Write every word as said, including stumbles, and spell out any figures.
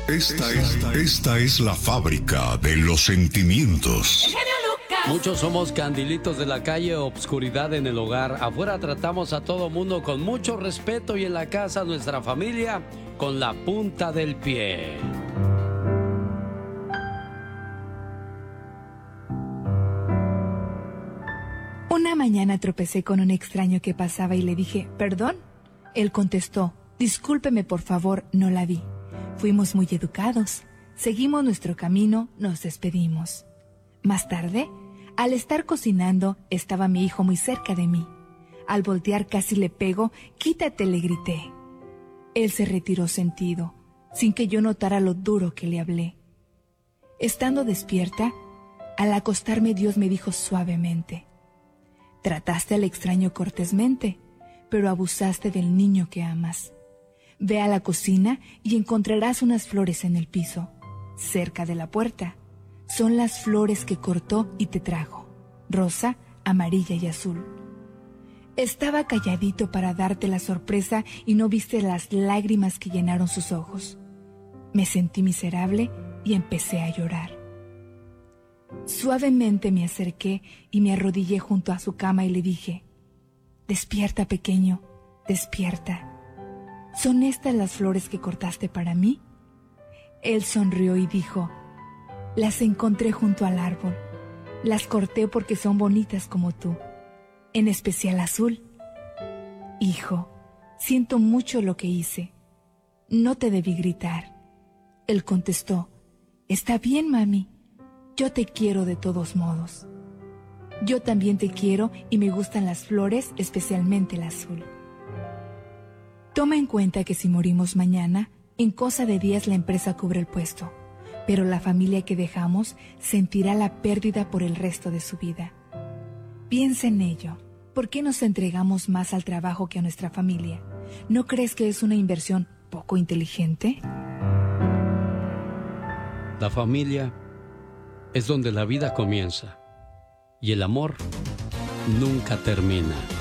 Esta es, esta es la fábrica de los sentimientos. Muchos somos candilitos de la calle, obscuridad en el hogar. Afuera tratamos a todo mundo con mucho respeto y en la casa nuestra familia con la punta del pie. Una mañana tropecé con un extraño que pasaba y le dije, ¿perdón? Él contestó, discúlpeme por favor, no la vi. Fuimos muy educados. Seguimos nuestro camino, nos despedimos. Más tarde, al estar cocinando, estaba mi hijo muy cerca de mí. Al voltear casi le pego, quítate, le grité. Él se retiró sentido, sin que yo notara lo duro que le hablé. Estando despierta, al acostarme Dios me dijo suavemente, trataste al extraño cortésmente, pero abusaste del niño que amas. Ve a la cocina y encontrarás unas flores en el piso, cerca de la puerta. Son las flores que cortó y te trajo, rosa, amarilla y azul. Estaba calladito para darte la sorpresa y no viste las lágrimas que llenaron sus ojos. Me sentí miserable y empecé a llorar. Suavemente me acerqué y me arrodillé junto a su cama y le dije, despierta, pequeño, despierta. ¿Son estas las flores que cortaste para mí? Él sonrió y dijo, las encontré junto al árbol. Las corté porque son bonitas como tú, en especial azul. Hijo, siento mucho lo que hice. No te debí gritar. Él contestó, está bien, mami. Yo te quiero de todos modos. Yo también te quiero y me gustan las flores, especialmente el azul. Toma en cuenta que si morimos mañana, en cosa de días la empresa cubre el puesto, pero la familia que dejamos sentirá la pérdida por el resto de su vida. Piensa en ello. ¿Por qué nos entregamos más al trabajo que a nuestra familia? ¿No crees que es una inversión poco inteligente? La familia es donde la vida comienza y el amor nunca termina.